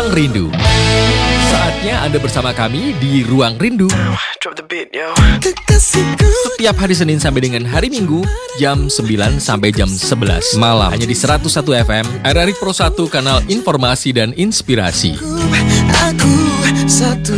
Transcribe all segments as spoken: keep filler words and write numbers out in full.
Ruang Rindu. Saatnya Anda bersama kami di Ruang Rindu. Setiap hari Senin sampai dengan hari Minggu, jam sembilan sampai jam sebelas malam. Hanya di seratus satu F M, R R I Pro satu, kanal informasi dan inspirasi. Aku satu.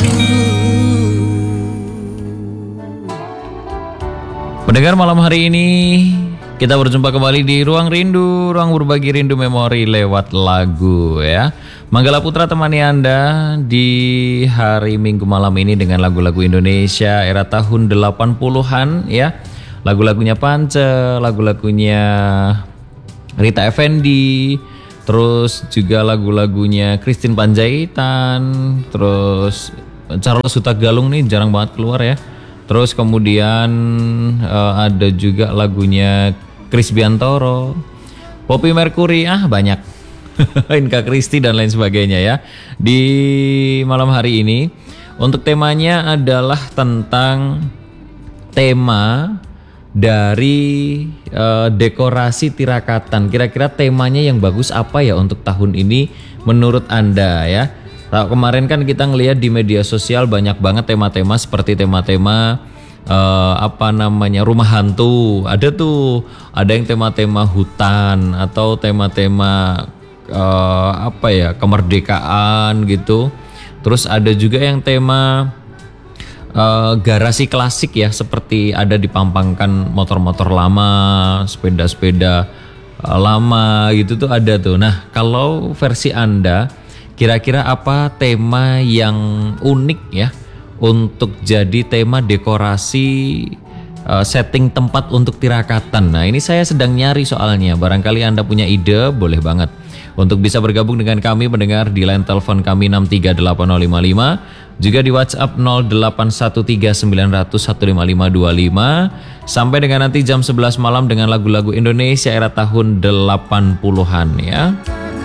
Pendengar, malam hari ini kita berjumpa kembali di Ruang Rindu, ruang berbagi rindu memori lewat lagu ya. Manggala Putra temani Anda di hari Minggu malam ini dengan lagu-lagu Indonesia era tahun delapan puluhan ya. Lagu-lagunya Pance, lagu-lagunya Rita Effendy, terus juga lagu-lagunya Christine Panjaitan, terus Charles Hutagalung nih jarang banget keluar ya. Terus kemudian uh, ada juga lagunya Chris Biantoro, Poppy Mercury, ah banyak, Inka Kristi dan lain sebagainya ya. Di malam hari ini untuk temanya adalah tentang tema dari uh, dekorasi tirakatan. Kira-kira temanya yang bagus apa ya untuk tahun ini menurut Anda ya? Nah, kemarin kan kita ngelihat di media sosial banyak banget tema-tema seperti tema-tema uh, apa namanya rumah hantu. Ada tuh, ada yang tema-tema hutan atau tema-tema uh, apa ya kemerdekaan gitu. Terus ada juga yang tema uh, garasi klasik ya, seperti ada dipampangkan motor-motor lama, sepeda-sepeda uh, lama gitu tuh ada tuh. Nah, kalau versi Anda, kira-kira apa tema yang unik ya untuk jadi tema dekorasi uh, setting tempat untuk tirakatan? Nah, ini saya sedang nyari soalnya. Barangkali Anda punya ide, boleh banget untuk bisa bergabung dengan kami mendengar di line telepon kami enam tiga delapan nol lima lima, juga di WhatsApp nol delapan satu tiga sembilan nol nol satu lima lima dua lima, sampai dengan nanti jam sebelas malam dengan lagu-lagu Indonesia era tahun delapan puluhan ya.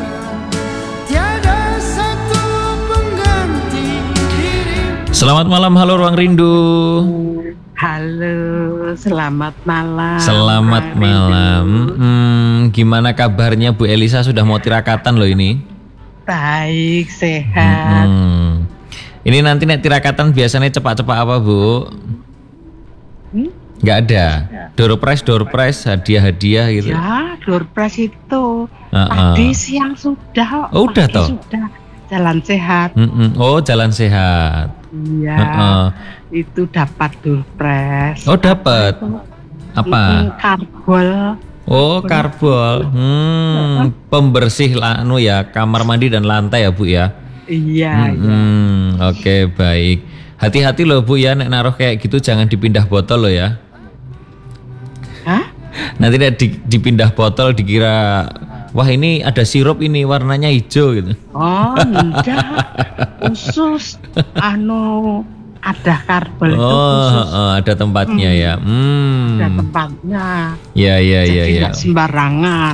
Selamat malam, halo Ruang Rindu. Halo, selamat malam. Selamat malam. Hmm, gimana kabarnya Bu Elisa? Sudah mau tirakatan loh ini. Baik, sehat. Hmm. Ini nanti nek tirakatan biasanya cepat-cepat apa Bu? Hmm? Gak ada. Door prize, door prize, hadiah-hadiah gitu. Ya, door prize itu uh-uh. tadi siang sudah. Oh, udah toh? Sudah. Jalan sehat. Mm-mm. Oh, jalan sehat. Iya. Uh-uh. Itu dapat door prize. Oh, dapat. Apa? Karbol. Oh, karbol. Hmm, pembersih anu ya, kamar mandi dan lantai ya, Bu ya. Iya, hmm, iya. Oke, okay, baik. Hati-hati loh Bu ya, nek naruh kayak gitu jangan dipindah botol loh ya. Hah? Nanti nek di, dipindah botol dikira wah ini ada sirup ini warnanya hijau gitu. Oh, enggak. Khusus anu ada karbol itu oh, khusus. Oh, ada tempatnya hmm. ya. Hmm. Ada tempatnya. Ya, ya, jadi ya, ya. Jadi sembarangan.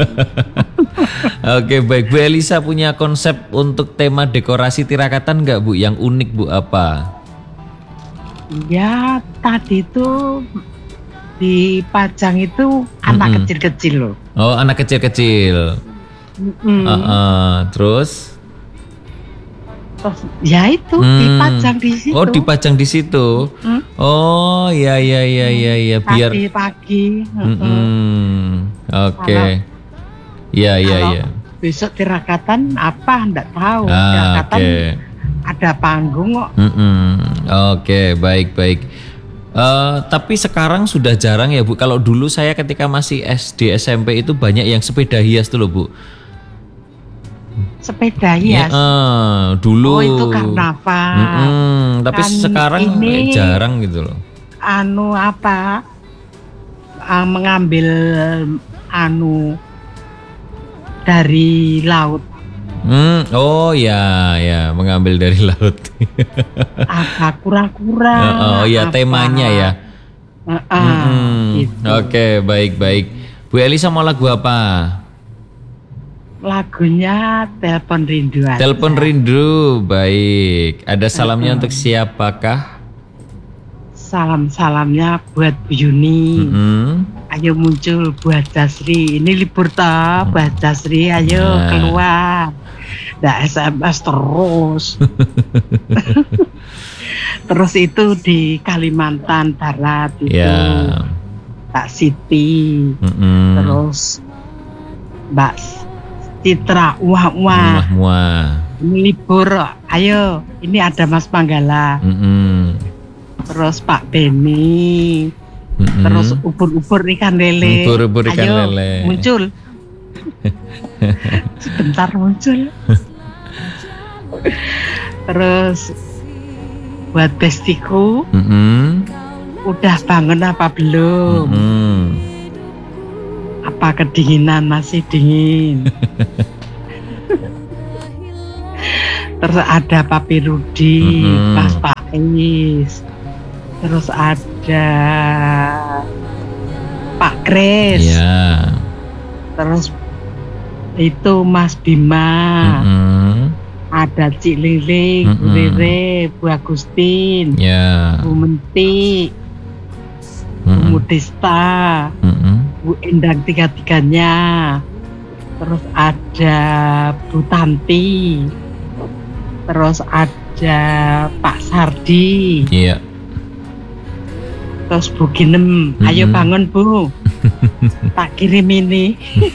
Oke, baik. Bu Elisa punya konsep untuk tema dekorasi tirakatan nggak Bu? Yang unik Bu apa? Ya, tadi tuh dipajang itu anak Mm-mm. kecil-kecil loh. Oh, anak kecil-kecil. Mm-mm. Uh-uh. Terus? Terus ya itu Hmm. dipajang di situ. Oh, dipajang di situ. Hmm? Oh, ya, ya, ya, ya, ya. Biar. Pagi-pagi. Oke. Ya, ya, ya. Besok tirakatan apa? Nggak tahu. Ah, tirakatan okay. ada panggung kok. Oke, okay, baik, baik. Uh, tapi sekarang sudah jarang ya Bu. Kalau dulu saya ketika masih S D S M P itu banyak yang sepeda hias tuh loh Bu. Sepeda hias. Ya, uh, dulu. Oh, itu karnaval. Mm-mm, tapi kan sekarang ini, jarang gitu loh. Anu apa? Uh, mengambil anu dari laut. Hmm, oh ya, ya, mengambil dari laut. Apa kura-kura? Oh, oh ya, apa. temanya ya. Uh, uh, hmm, gitu. Oke, okay, baik, baik. Bu Elisa mau lagu apa? Lagunya Telepon Rindu aja. Telepon Rindu, baik. Ada salamnya uh, untuk siapakah? Salam-salamnya buat Bu Yuni. Mm-hmm. Ayo muncul buat Jasri. Ini libur toh, buat Jasri. Ayo nah. keluar. Nggak S M S terus. Terus itu di Kalimantan Barat itu Ya. Mbak Siti, Mm-mm. terus Mbak Citra, wah wah, Wah, wah. ini libur, ayo, ini ada Mas Panggala, Mm-mm. terus Pak Beni, Mm-mm. terus ubur-ubur ikan lele, Ubur-ubur ikan ayo lele. muncul, sebentar muncul, terus buat bestiku, Mm-mm. udah bangun apa belum? Mm-mm. Apa kedinginan, masih dingin? Terus ada Papi Rudi, Mm-mm. Mas Pais, terus ada Pak Kris, Ya. terus itu Mas Bima, Mm-mm. ada Cik Liling, Bu Mm-mm. Rere, Bu Agustin, Ya. Bu Menti, Bu Mm-mm. Mudista, Mm-mm. Bu Endang tiga-tiganya, terus ada Bu Tanti, terus ada Pak Sardi, Iya. terus Bu Ginem, ayo Mm-mm. bangun Bu, tak kirim ini,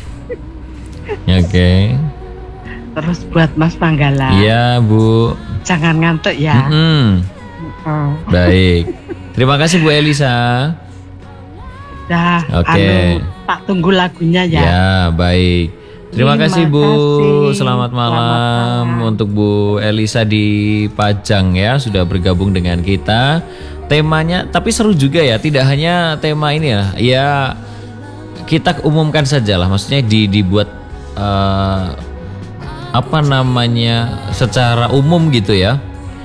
Oke. terus buat Mas Panggala, Iya, Bu. jangan ngantuk ya. Mm-mm. Oh, Baik. Terima kasih Bu Elisa. dah, Oke. anu, tak tunggu lagunya ya. Ya, baik. Terima, Terima kasih Bu. kasih. Selamat malam Selamat malam. untuk Bu Elisa di Pajang ya, sudah bergabung dengan kita. Temanya tapi seru juga ya, tidak hanya tema ini ya. Ya kita umumkan saja lah, maksudnya di, dibuat eh, apa namanya secara umum gitu ya.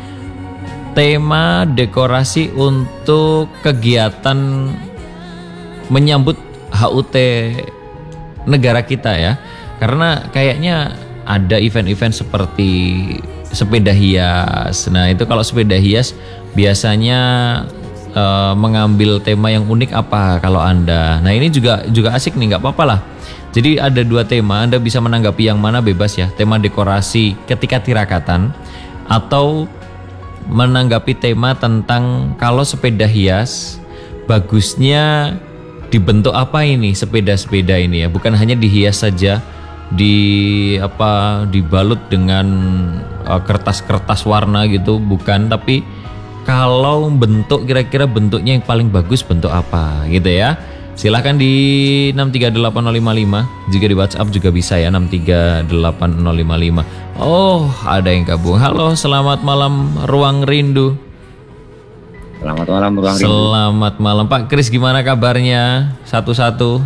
Tema dekorasi untuk kegiatan menyambut H U T negara kita ya. Karena kayaknya ada event-event seperti sepeda hias. Nah, itu kalau sepeda hias biasanya eh, mengambil tema yang unik apa kalau Anda. Nah, ini juga juga asik nih, nggak apa-apa lah. Jadi ada dua tema, Anda bisa menanggapi yang mana bebas ya. Tema dekorasi ketika tirakatan atau menanggapi tema tentang kalau sepeda hias bagusnya dibentuk apa ini sepeda-sepeda ini ya, bukan hanya dihias saja, di apa dibalut dengan uh, kertas-kertas warna gitu, bukan, tapi kalau bentuk kira-kira bentuknya yang paling bagus bentuk apa gitu ya. Silahkan di enam tiga delapan nol lima lima, juga di WhatsApp juga bisa ya, enam tiga delapan nol lima lima. Oh, ada yang gabung. Halo, selamat malam Ruang Rindu. Selamat malam Ruang Rindu. Selamat malam Pak Kris, gimana kabarnya? Satu-satu.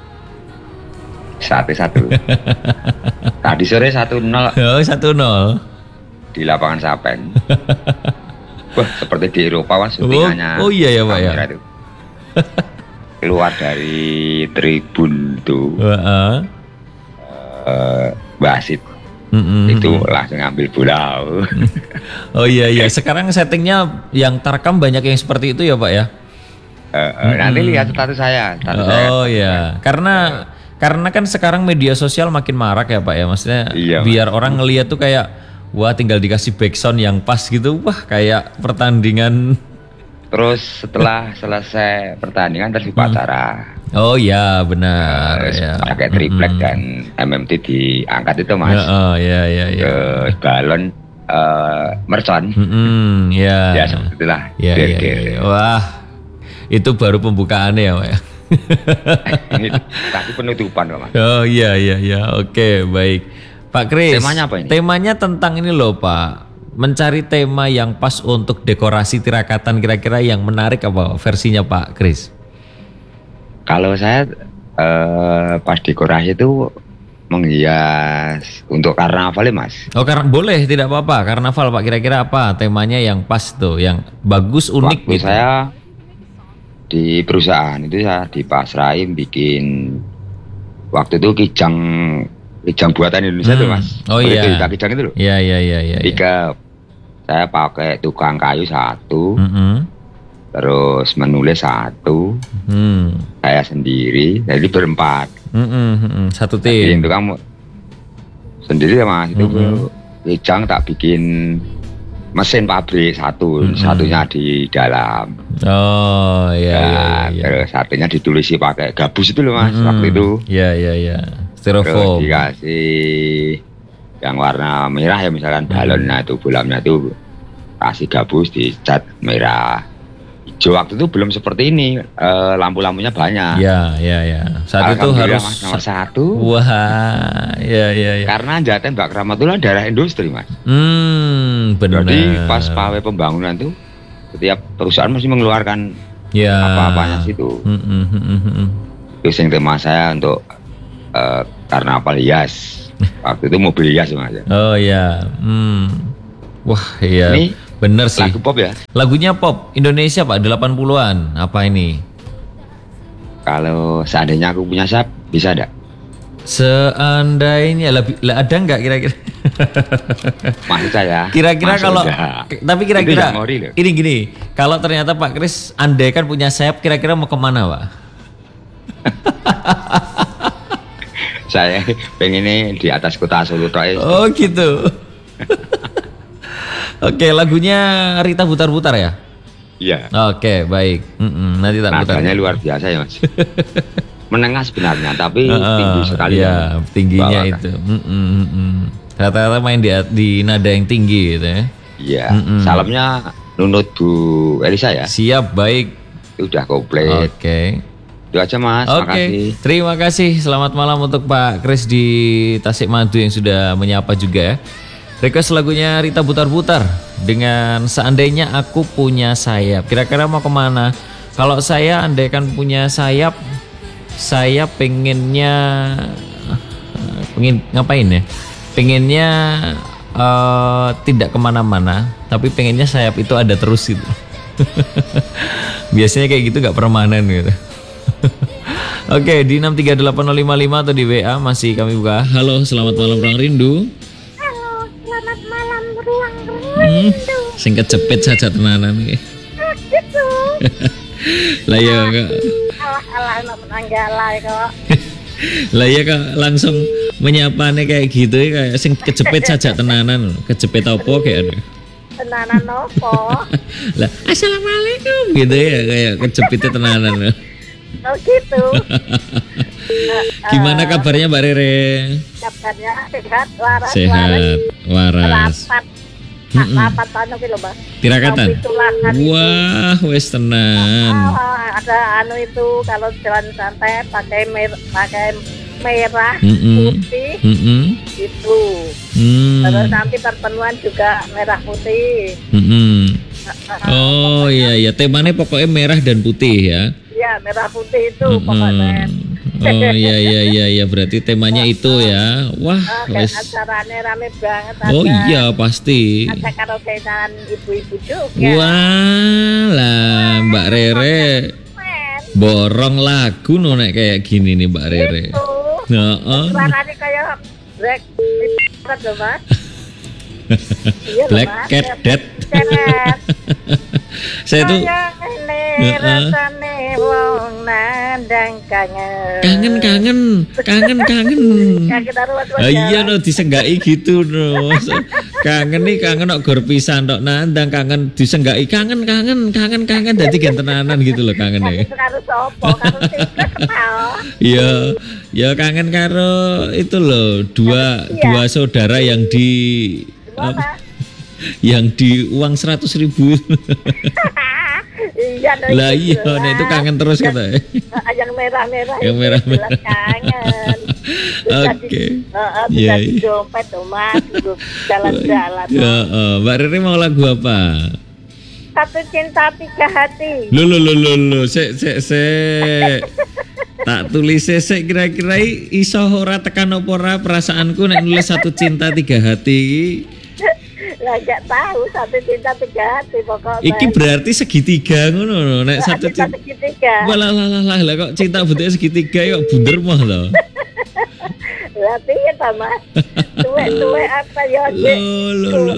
Satu-satu. Tadi sore satu nol Oh, satu nol. di lapangan Sapen. Wah, seperti di Eropa mas, syutingannya. Oh, oh iya ya Pak ya. kamera itu. Keluar dari tribun tuh, Heeh. eh, wasit Mm-mm. itu langsung ngambil bola. Oh iya iya, sekarang settingnya yang terekam banyak yang seperti itu ya Pak ya. Eh, eh, Nanti lihat status saya. Status saya. Oh iya, karena karena kan sekarang media sosial makin marak ya Pak ya, maksudnya Iya, Mas. biar orang ngelihat tuh kayak wah tinggal dikasih backsound yang pas gitu, wah kayak pertandingan. Terus setelah selesai pertandingan terus upacara. Oh iya benar Terus ya. pakai triplek Mm-mm. dan M M T diangkat itu mas. Ya, oh iya iya iya. Terus balon eh, mercon. Mm-mm, ya. Ya seperti itulah. Ya, Der, ya, der. ya, ya. Wah, itu baru pembukaannya ya Pak ya. Ini tadi penutupan kok mas. Oh iya iya iya, oke baik. Pak Kris. Temanya apa ini? Temanya tentang ini loh Pak. Mencari tema yang pas untuk dekorasi tirakatan, kira-kira yang menarik apa versinya Pak Kris? Kalau saya eh, pas dekorasi itu menghias untuk karnaval ya mas. Oh karena boleh, tidak apa-apa. Karnaval Pak, kira-kira apa temanya yang pas tuh, yang bagus, unik Waktu gitu. saya di perusahaan itu saya dipasrahin bikin waktu itu kijang kijang buatan Indonesia Hmm. tuh mas. Oh iya. Berita kijang itu loh. Iya iya iya iya. iya. Tiga saya pakai tukang kayu satu, Mm-mm. terus menulis satu, Hmm. saya sendiri, jadi berempat. Mm-mm, mm-mm. Satu Jadi tim. itu kamu sendiri ya mas, itu Mm-mm. Kijang tak bikin mesin pabrik satu, Mm-mm. satunya di dalam. Oh iya iya. Nah, iya. terus satunya ditulisi pakai gabus itu loh mas, Mm-mm. waktu itu. Iya iya iya. Terus Styrofoam. dikasih yang warna merah ya misalkan balonnya itu bulamnya itu kasih gabus dicat merah. Hijau waktu itu belum seperti ini, eh, lampu-lampunya banyak. Iya iya iya. Saat itu Alhamdulillah, harus mas, nomor satu. Wah, iya iya iya. Karena Jaten Mbak Kramatullah daerah industri mas. Hmm, benar. Jadi pas pawe pembangunan tuh setiap perusahaan mesti mengeluarkan ya. apa-apanya situ. Hmm, hmm, hmm, hmm, hmm. Terus yang tema saya untuk eh, karnaval hias. Waktu itu mobil hias mas. Oh iya. Hmm. Wah, iya. Ini Bener sih. lagu pop ya. Lagunya pop Indonesia Pak, delapan puluhan. Apa ini? Kalau seandainya aku punya sayap, bisa ada? Seandainya lebih lah, ada nggak kira-kira? Maksud saya. Kira-kira masuk kalau dah. k- tapi Itu kira-kira Jamori loh. ini gini, kalau ternyata Pak Kris andai kan punya sayap, kira-kira mau kemana Pak? Saya pengen ini di atas kota Solo toh. Oh gitu. Oke, lagunya Rita Butar-Butar ya? Iya. Oke, baik. Mm-mm, nanti tak putar. Nadanya luar biasa ya mas. Menengah sebenarnya, tapi Heeh, tinggi sekali. ya, ya. tingginya Bawakan. itu. Mm-mm, mm-mm. Rata-rata main di, di nada yang tinggi gitu ya. Iya. Mm-mm. Salamnya nunut Bu Elisa ya. Siap, baik. Itu udah komplit. Oke. Itu aja mas. Oke, Makasih. terima kasih. Selamat malam untuk Pak Kris di Tasikmadu yang sudah menyapa juga ya. Request lagunya Rita Butar-Butar dengan Seandainya Aku Punya Sayap. Kira-kira mau kemana? Kalau saya andaikan punya sayap, saya pengennya pengen ngapain ya? Pengennya eh, tidak kemana-mana, tapi pengennya sayap itu ada terus gitu. Biasanya kayak gitu nggak permanen gitu. Oke, di enam tiga delapan nol lima lima atau di W A masih kami buka. Halo, selamat malam Ruang Rindu. Halo, selamat malam ruang Hmm, rindu. sing kecepet saja tenanan iki. Gitu. Lah ya kok. Alah alah nak menanggalai kok. Lah ya kok langsung menyapane kayak gitu ya, kayak sing kecepet saja tenanan. Kecepet apa kayak Tenanan nopo? lah assalamualaikum gitu ya, kayak kecepetnya tenanan. Oh gitu. Gimana kabarnya Mbak Rere? Kabarnya sehat, waras, Sehat, waras. Rapat. Mm-mm. Rapat anu ki lho, Mbak. Tirakatan. Mau pitulakan itu. Wah, wes tenan. Ah, ada anu itu kalau jalan santai pakai mer pakai merah, Mm-mm. putih Mm-mm. itu. Hmm. Terus nanti pertemuan juga merah putih. Mm-mm. Oh iya iya, temanya pokoknya merah dan putih ya. Iya, merah putih itu Mm-mm. pokoknya. Oh iya iya iya iya, berarti temanya itu ya. Wah, Ah, kayak wes. acaranya rame banget. Oh ada- iya pasti. Ada karaokean ibu-ibu juga. Wah lah Mbak Rere Men, borong lagu no nek kayak gini nih Mbak Rere. itu. Heeh. Suaranya kayak black kan loh, Mas. Iya loh, Black Mas. Cat Ya, Dead. Cat. Saya tuh Sayang ini Heeh. rasane wong nandang kangen. kangen kangen kangen kangen. Kangen taruh waktu Ah, iya no disenggai gitu no. Kangen nih kangen no gor pisan tok nandang kangen disenggai kangen kangen kangen kangen dadi gen tenanan gitu loh kangen ya. Itu karo sopo, karo tiga ketawa. Iya, ya kangen karo itu loh dua Iya. dua saudara yang di Gimana? apa, yang di uang seratus ribu. Iya, no, Lah itu iya, nah itu kangen terus Yang- kata. Ah, yang merah-merah Yang itu merah-merah. jelas kangen. Bisa Oke. di- Heeh, bisa Iya, di iya. dompet tuh mas, untuk jalan-jalan. Ya, eh, Mbak Riri mau lagu apa? Satu cinta tiga hati. Lo lo lo lo lo, se se se. Tak tulis se kira-kira iso ora tekan apa ora perasaanku nek nulis satu cinta tiga hati iki. Lah nggak tahu satu cinta tiga hati pokoknya. Iki berarti segitiga ngono lho, nek satu cinta cinta. segitiga. Walah lah lah lah lah, kok cinta bentuknya segitiga kok bunder mah lho. Lah piye ta mas? Tuwe-tuwe apa ya? Lo lo lo.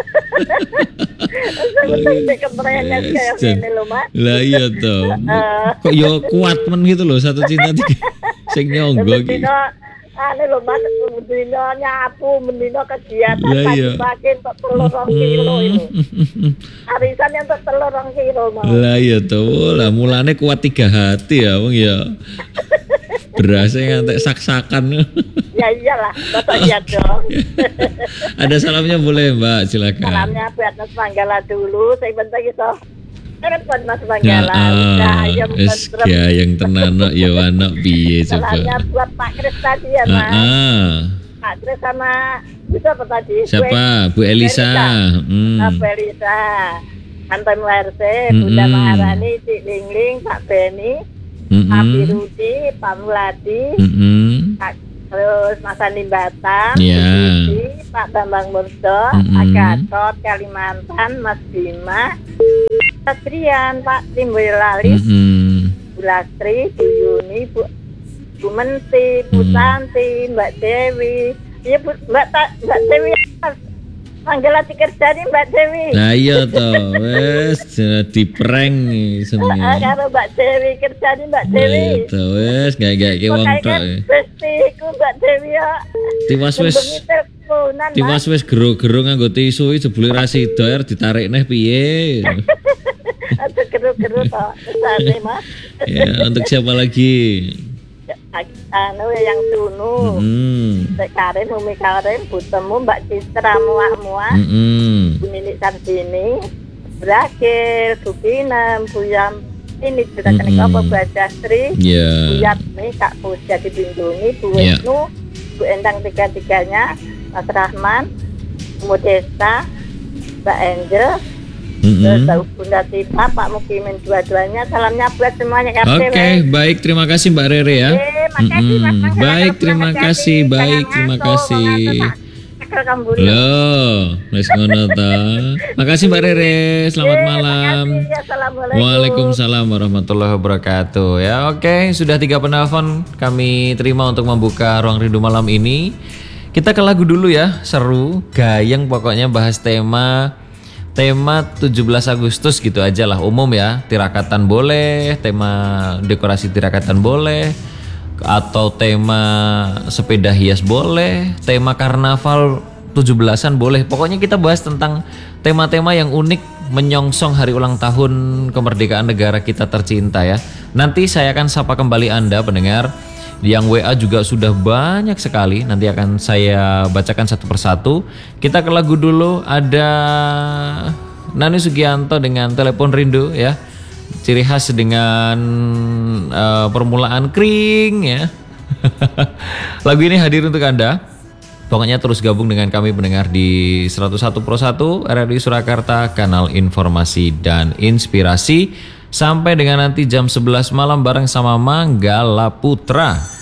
Sampai kemerennya kayak gini loh mas. Lah iya toh. Eh. Kok yo kuat men gitu loh satu cinta tiga. Sing nyonggo iki. Betina ane lho Mas, mendino nyapu, mendino kegiatan Lah, iya. pagi-pagi untuk telur rong kilo ini. Arisan yang untuk telur rong kilo Mas. Lah iya tuh, lah mulane kuat tiga hati ya, wong ya. Berasnya ngantek sak-sakan. Ya iyalah, masa iya dong. Ada salamnya boleh Mbak, silakan. Salamnya buat Mas Manggala dulu, saya bentar gitu. Telepon Mas Ya, Manggala, udah ah, ayam es tentrem. ya yang tenan no, ya anak piye Salamnya coba. buat Pak Kris tadi ya Ah, Mas. ah. Pak Kris sama itu apa tadi? Siapa? Bu Elisa. Hmm. Pak Elisa. Anton Warse, Bunda Mm-mm. Maharani, Cik Lingling, Pak Beni, Pak Mm-mm. Birudi, Pak Muladi, Mm-mm. Pak, terus Mas Andi Batam, Ya. Bu Susi, Pak Bambang Murdo, Mm-mm. Pak Gatot, Kalimantan, Mas Bima, Mas Trian, Pak Timboyolali, Mm-mm. Bu Lastri, Bu Yuni, Bu, Bu Menti, Bu Mm. Santi, Mbak Dewi, iya Bu, Mbak, Ta, Mbak Dewi, Manggala dikerjani Mbak Dewi. Nah iya toh, wes jadi prank nih Ah, senengnya. kalau Mbak Dewi kerjani Mbak Nah Dewi. iya toh, wes gak gak ke wong Makanya tok. ya. bestiku Mbak Dewi ya. Tiwas wes, Benbengi teleponan, Mas. tiwas wes gero-gero nganggo tisu iki jebule ra sida er ditarik neh piye. Aduh geru-geru toh. Kesane Mas. Ya, untuk siapa lagi? Anu yang tunu. Hmm. Sek Karim, Umi Karim, Butemu, Mbak Citra, Muah-Muah, Hmm. Bu Nini Santini, Brakil, Bu Pinem, Bu Yam, ini sudah kena Mm-mm. apa Bu Adastri, Bu Ya. Yatmi, Kak Pusja dibindungi, Bu Ya. Wisnu, Bu Endang tiga-tiganya, Mas Rahman, Bu Desta, Mbak Angel, terus Mm-mm. Bunda Tita, Pak Mukimin dua-duanya, salamnya buat semuanya K P W. Oke, baik, terima kasih Mbak Rere ya. Eh, makasih, Mas Mm-mm. Manggala, Baik, kalau terima pulang kasih, hati-hati, baik, jangan terima ngantuk, kasih. mau ngantuk, tak cekel kamburi. Loh, wis ngono ta. Makasih Mbak Rere, selamat Eh, malam. makasih, Assalamualaikum. Waalaikumsalam warahmatullahi wabarakatuh. Ya, oke, sudah tiga penelpon kami terima untuk membuka Ruang Rindu malam ini. Kita ke lagu dulu ya, seru, gayeng pokoknya bahas tema tema tujuh belas Agustus gitu aja lah, umum ya. Tirakatan boleh, tema dekorasi tirakatan boleh, atau tema sepeda hias boleh, tema karnaval tujuh belasan boleh. Pokoknya kita bahas tentang tema-tema yang unik menyongsong hari ulang tahun kemerdekaan negara kita tercinta ya. Nanti saya akan sapa kembali Anda pendengar. Yang W A juga sudah banyak sekali. Nanti akan saya bacakan satu persatu. Kita ke lagu dulu. Ada Nani Sugianto dengan Telepon Rindu ya. Ciri khas dengan eh, permulaan kring ya. Lagu ini hadir untuk Anda. Pokoknya terus gabung dengan kami pendengar di seratus satu Pro satu R R I Surakarta, kanal informasi dan inspirasi. Sampai dengan nanti jam sebelas malam bareng sama Manggala Putra.